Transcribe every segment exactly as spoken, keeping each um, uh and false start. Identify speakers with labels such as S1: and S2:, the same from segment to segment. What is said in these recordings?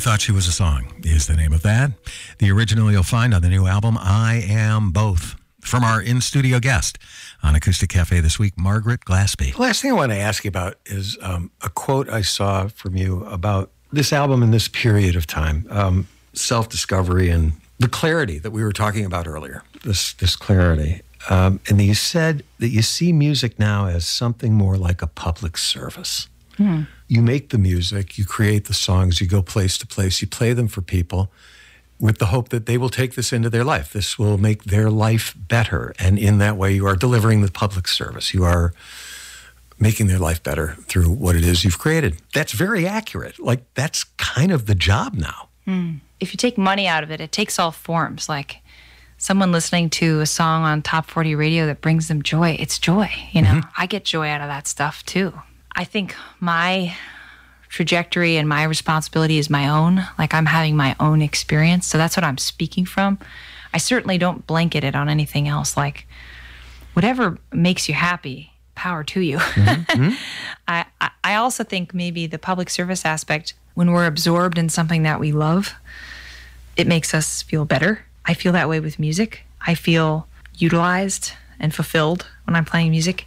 S1: Thought She Was a Song is the name of that. The original you'll find on the new album, I Am Both, from our in-studio guest on Acoustic Cafe this week, Margaret Glaspie.
S2: The last thing I want to ask you about is um, a quote I saw from you about this album in this period of time, um, self-discovery and the clarity that we were talking about earlier, this, this clarity. Um, and you said that you see music now as something more like a public service. Hmm. You make the music, you create the songs, you go place to place, you play them for people with the hope that they will take this into their life. This will make their life better. And in that way, you are delivering the public service. You are making their life better through what it is you've created. That's very accurate. Like, that's kind of the job now.
S3: Hmm. If you take money out of it, it takes all forms. Like someone listening to a song on Top forty radio that brings them joy, it's joy. You know, mm-hmm. I get joy out of that stuff too. I think my trajectory and my responsibility is my own. Like I'm having my own experience. So that's what I'm speaking from. I certainly don't blanket it on anything else. Like whatever makes you happy, power to you. Mm-hmm. I, I also think maybe the public service aspect, when we're absorbed in something that we love, it makes us feel better. I feel that way with music. I feel utilized and fulfilled when I'm playing music.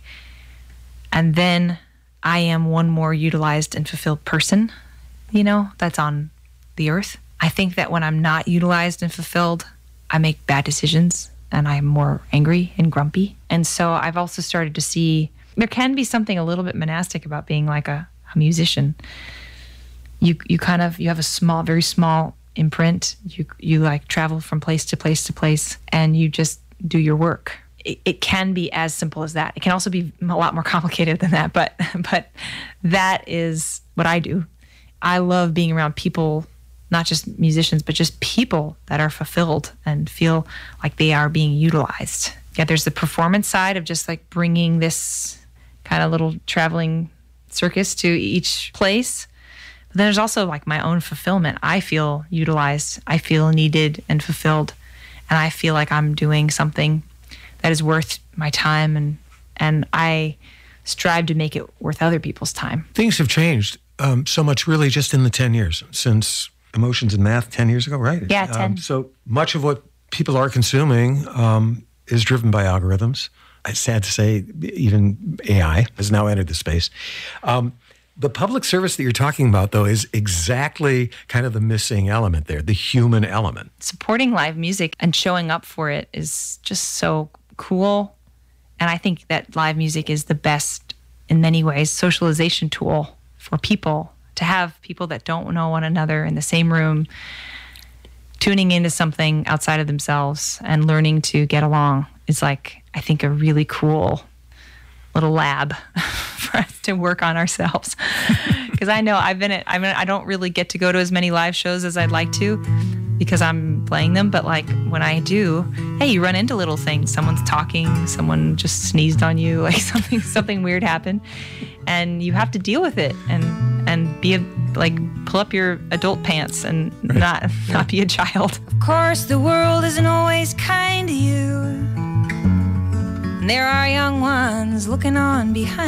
S3: And then I am one more utilized and fulfilled person, you know, that's on the earth. I think that when I'm not utilized and fulfilled, I make bad decisions and I'm more angry and grumpy. And so I've also started to see there can be something a little bit monastic about being like a, a musician. You you kind of, you have a small, very small imprint. You, you like travel from place to place to place and you just do your work. It can be as simple as that. It can also be a lot more complicated than that, but but that is what I do. I love being around people, not just musicians, but just people that are fulfilled and feel like they are being utilized. Yeah, there's the performance side of just like bringing this kind of little traveling circus to each place. But then there's also like my own fulfillment. I feel utilized. I feel needed and fulfilled. And I feel like I'm doing something that is worth my time, and and I strive to make it worth other people's time.
S2: Things have changed um, so much really just in the ten years since Emotions in Math ten years ago, right?
S3: Yeah, ten.
S2: Um, so much of what people are consuming um, is driven by algorithms. It's sad to say, even A I has now entered the space. Um, the public service that you're talking about, though, is exactly kind of the missing element there, the human element.
S3: Supporting live music and showing up for it is just so cool. And I think that live music is the best, in many ways, socialization tool for people, to have people that don't know one another in the same room, tuning into something outside of themselves and learning to get along is like, I think, a really cool little lab for us to work on ourselves. Because I know I've been at, I mean, I don't really get to go to as many live shows as I'd like to because I'm playing them. But like when I do, hey, you run into little things. Someone's talking, someone just sneezed on you, like something, something weird happened. And you have to deal with it and, and be a, like, pull up your adult pants and right. not, not be a child.
S4: Of course, the world isn't always kind to you. There are young ones looking on behind.